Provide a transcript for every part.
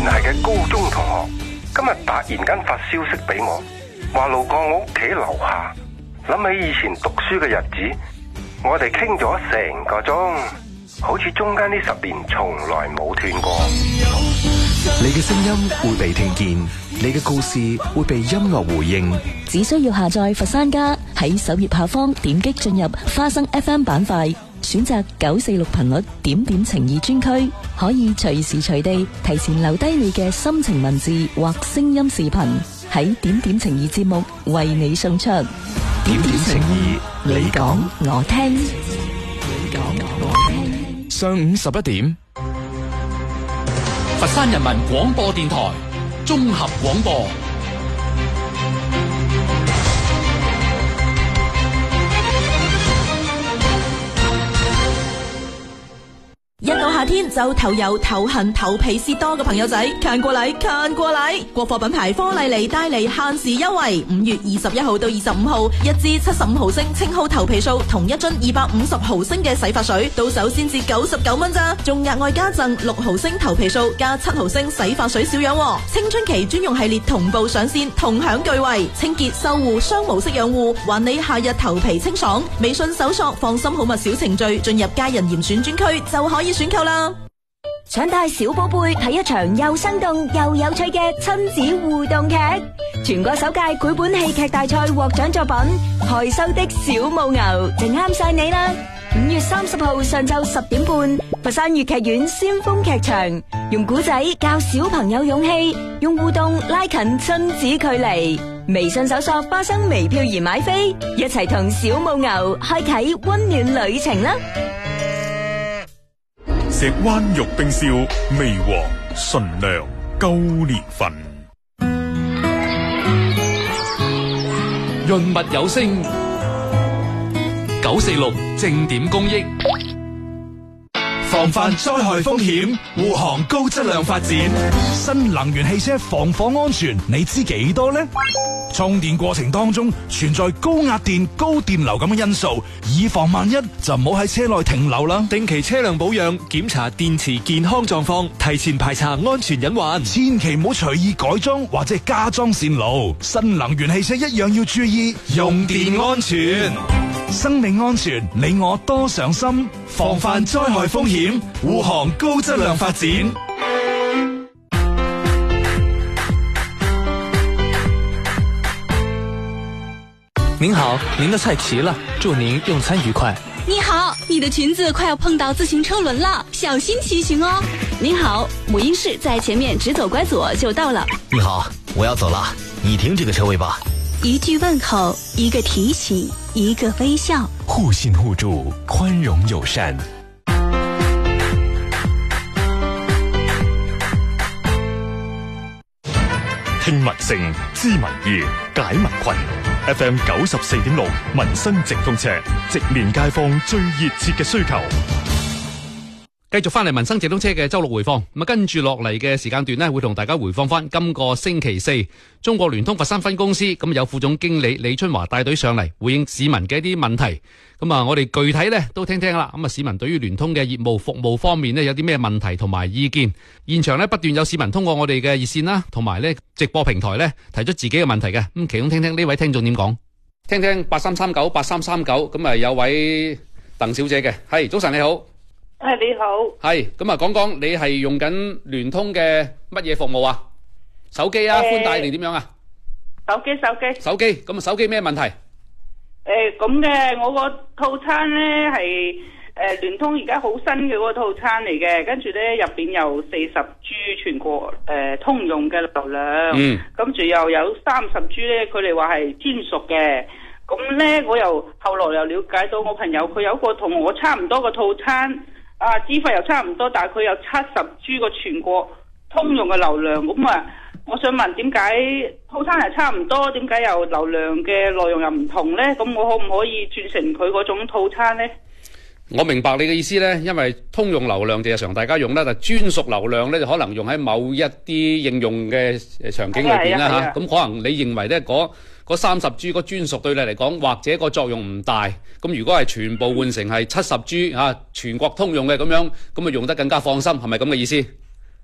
聯繫嘅高中同學，今日突然間發消息俾我，話路過我屋企樓下，諗起以前讀書嘅日子，我哋傾咗成個鐘，好似中間呢10年從來冇斷過。 你嘅聲音會被聽見，你嘅故事會被音樂回應。 只需要下載佛山家，喺首頁下方點擊進入花生 FM 板塊，選擇946頻率點點情意專區，可以隨時隨地提前留低你嘅心情文字或聲音視頻，喺點點情意節目為你送出。 點點情意，你講我聽。 上午11點， 佛山人民廣播電台綜合廣播。 一到夏天就頭油頭痕頭皮屑多嘅朋友仔，看過嚟！國貨品牌科麗妮帶嚟限時優惠，5月21號到25號，一支75毫升清號頭皮素同一樽250毫升嘅洗髮水，到手先至99蚊咋，仲額外加贈6毫升頭皮素加7毫升洗髮水小樣。青春期專用系列同步上線，同享巨惠，清潔修護雙模式養護，還你夏日頭皮清爽。微信搜索放心好物小程序，進入家人嚴選專區就可以選購啦！ 想帶小寶貝睇一場又生動又有趣嘅親子互動劇，全國首屆繪本戲劇大賽獲獎作品《害羞的小母牛》就啱晒你啦！5月30號上晝10點半，佛山粵劇院先鋒劇場，用古仔教小朋友勇氣，用互動拉近親子距離。微信搜索花生微票而買飛，一齊同小母牛開啟溫暖旅程啦！ 石灣玉冰燒微黃純糧高年份， 潤物有聲946正點公益， 防範災害風險，護航高質量發展。新能源汽車防火安全，你知幾多呢？充電過程當中存在高壓電、高電流咁嘅因素，以防萬一就唔好喺車內停留啦。 定期車輛保養，檢查電池健康狀況，提前排查安全隱患。 千祈唔好隨意改裝或者加裝線路。新能源汽車一樣要注意用電安全。生命安全，你我多上心，防範災害風險，護航高質量發展。 您好，您的菜齐了，祝您用餐愉快。 你好，你的裙子快要碰到自行车轮了，小心骑行哦。 您好，母婴室在前面，直走拐左就到了。 你好，我要走了，你停这个车位吧。 一句问候，一个提醒，一个微笑， 互信互助，宽容友善。 聽民聲，知民意，解民困。FM 94.6民生直通車，直面街坊最熱切嘅需求。 繼續翻嚟民生直通車嘅周六回放，咁跟住落嚟嘅時間段呢，會同大家回放翻今個星期四，中國聯通佛山分公司咁有副總經理李春華帶隊上嚟回應市民嘅一啲問題。咁啊，我哋具體呢都聽聽啦。咁啊，市民對於聯通嘅業務服務方面呢，有啲咩問題同埋意見？現場呢不斷有市民通過我哋嘅熱線啦，同埋呢直播平台呢提出自己嘅問題嘅。咁其中聽聽呢位聽眾點講？聽聽83398339，咁啊有位鄧小姐嘅，係早晨你好。 你好， 係咁啊，講講你係用緊聯通嘅乜嘢服務啊？手機啊，寬帶定點樣啊？ 手機， 咁啊，手機咩問題？ 咁嘅，我個套餐咧係聯通而家好新嘅嗰個套餐嚟嘅，跟住咧入邊有40G 全國通用嘅流量，跟住又有30G 咧，佢哋話係專屬嘅。咁咧我又後來又了解到我朋友佢有個同我差唔多個套餐。資費又差唔多，但係佢有70G 個全國通用嘅流量，咁啊，我想問點解套餐係差唔多，點解又流量嘅內容又唔同呢？咁我可唔可以轉成佢嗰種套餐呢？ 我明白你嘅意思呢，因為通用流量就日常大家用啦，但專屬流量呢就可能用喺某一啲應用嘅場景裏邊啦嚇。咁可能你認為呢嗰30G 嗰專屬對你嚟講，或者個作用唔大。咁如果係全部換成係70G 全國通用嘅咁樣，咁啊用得更加放心，係咪咁嘅意思？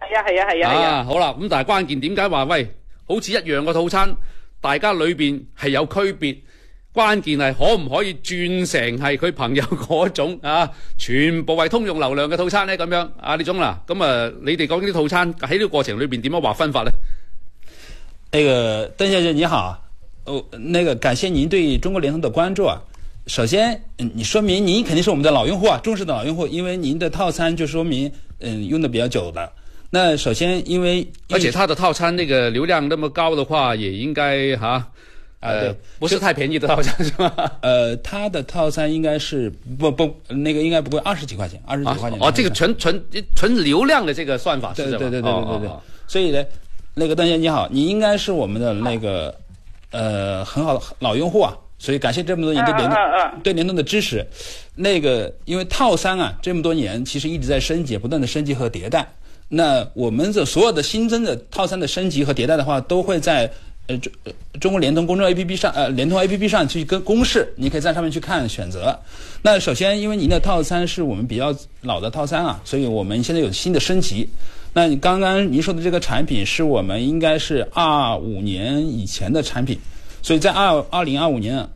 係啊。 好啦，咁但係關鍵點解話喂，好似一樣嘅套餐，大家裏邊係有區別？關鍵係可唔可以轉成係佢朋友嗰種啊，全部係通用流量嘅套餐咧？咁樣啊，李總啦，咁你哋講呢啲套餐喺呢個過程裏邊點樣劃分法咧？ 那個鄧先生你好，那個感謝您對中國聯通的關注啊。首先，你說明您肯定是我們的老用戶啊，忠實的老用戶，因為您的套餐就說明用的比較久了。那首先因為而且它的套餐那個流量那麼高的話，也應該對，不是太便宜的套餐是吧？ 它的套餐應該是不那個應該不貴，20幾塊錢，20幾塊錢。 這個純流量的這個算法是吧？ 對。所以呢，那個鄧先生你好，你應該是我們的那個很好的老用戶啊，所以感謝這麼多年對聯通的支持。那個因為套餐啊，這麼多年其實一直在升級，不斷的升級和迭代。那我們的所有的新增的套餐的升級和迭代的話，都會在中國聯通公眾 APP 上，聯通 APP 上去跟公示，你可以在上面去看選擇。那首先，因為您的套餐是我們比較老的套餐啊，所以我們現在有新的升級。那你剛剛您說的這個產品是我們應該是25年以前的產品，所以在2025年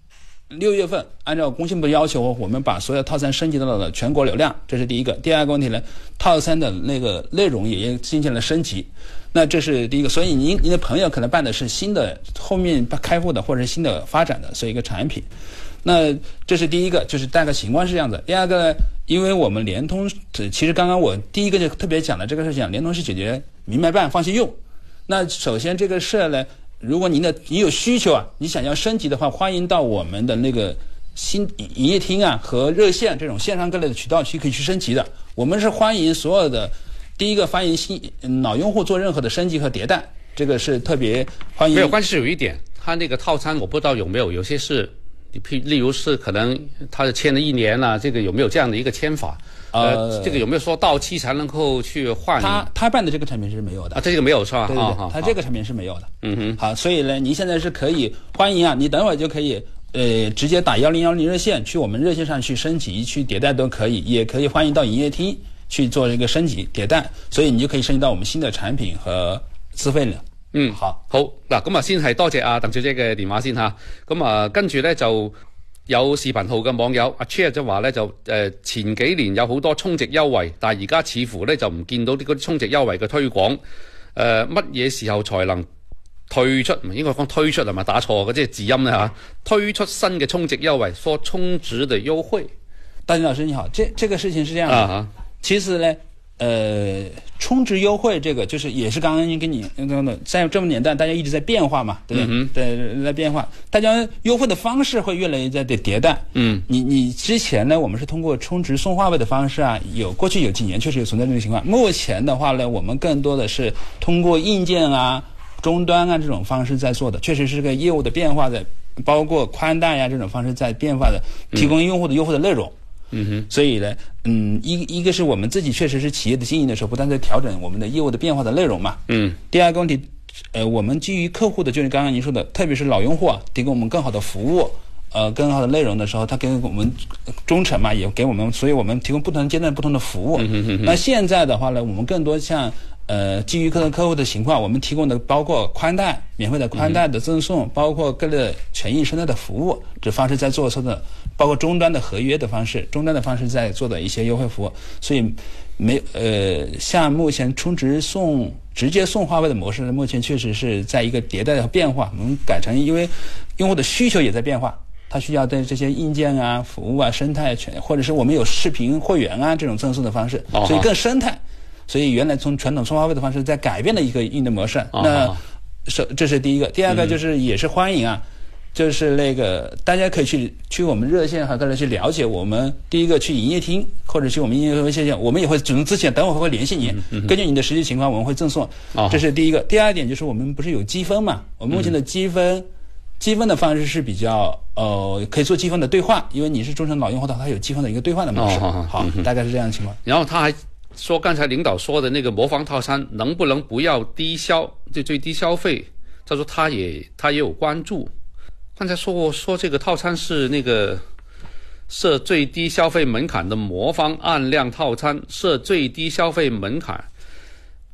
6月份，按照工信部要求，我們把所有套餐升級到了全國流量，這是第一個。第二個問題呢，套餐的那個內容也進行了升級。那這是第一個，所以您的朋友可能辦的是新的後面開戶的或者是新的發展的所以一個產品。那這是第一個，就是大概情況是這樣子。第二個，因為我們聯通，其實剛剛我第一個就特別講了這個事情，聯通是解決明白辦放心用。那首先這個事呢，如果你有需求啊，你想要升級的話，歡迎到我們的那個新營業廳啊和熱線這種線上各類的渠道去可以去升級的。我們是歡迎所有的。第一個歡迎老用戶做任何的升級和迭代，這個是特別歡迎。沒有關係，是有一點，他那個套餐我不知道有沒有，有些是，例如是可能他是簽了1年啊，這個有沒有這樣的一個簽法？這個有沒有說到期才能夠去換？他辦的這個產品是沒有的啊，這個沒有是吧？對，他這個產品是沒有的。嗯哼，好，所以呢，您現在是可以歡迎啊，你等會就可以直接打1010熱線去我們熱線上去升級去迭代都可以，也可以歡迎到營業廳去做一個升級迭代，所以你就可以升級到我們新的產品和資費了。好嗱，咁先係多謝阿鄧小姐嘅電話先吓，咁跟住咧就有視頻號嘅網友阿 Chair 就話咧就前幾年有好多充值優惠，但係而家似乎咧就唔見到啲嗰啲充值優惠嘅推廣，乜嘢時候才能退出？唔應該講推出係咪打錯嘅，即係字音咧吓，推出新嘅充值優惠，說充值的優惠。大金老師你好，這個事情是這樣的。其實呢，充值優惠這個就是也是剛剛跟你在這麼年代，大家一直在變化嘛，對不對？對，在變化，大家優惠的方式會越來越在迭代。你之前呢，我們是通過充值送話費的方式啊，過去有幾年確實有存在這種情況。目前的話呢，我們更多的是通過硬件啊、終端啊這種方式在做的，確實是個業務的變化的，包括寬帶呀這種方式在變化的，提供用戶的優惠的內容。所以呢，一個是我們自己確實是企業的經營的時候，不斷在調整我們的業務的變化的內容嘛。第二個問題，我們基於客戶的，就是剛剛您說的，特別是老用戶啊，提供我們更好的服務，更好的內容的時候，他給我們忠誠嘛，也給我們，所以我們提供不同階段不同的服務。那現在的話呢，我們更多像基於客戶的情況，我們提供的包括寬帶、免費的寬帶的贈送，包括各類權益生態的服務，這方式在做的，包括終端的合約的方式，終端的方式在做的一些優惠服務。所以像目前充值直接送話費的模式呢，目前確實是在一個迭代的變化，我們改成因為用戶的需求也在變化，他需要對這些硬件啊、服務啊、生態權，或者是我們有視頻會員啊這種贈送的方式，所以更生態。所以原來從傳統送話費的方式在改變了一個應對模式。那這是第一個。第二個就是也是歡迎啊，就是那個大家可以去我們熱線和各類去了解我們。第一個去營業廳或者去我們營業微信，我們也會主動諮詢，等會會聯繫您，根據你的實際情況我們會贈送。這是第一個。第二點就是我們不是有積分嘛？我們目前的積分的方式是比較可以做積分的兌換，因為你是忠誠老用戶的話，它有積分的一個兌換的模式。好，大概是這樣的情況。然後他還說剛才領導說的那個魔方套餐能不能不要低消，就最低消費，他說他也有關注。剛才說這個套餐是那個設最低消費門檻的魔方按量套餐，設最低消費門檻，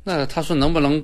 那他说能不能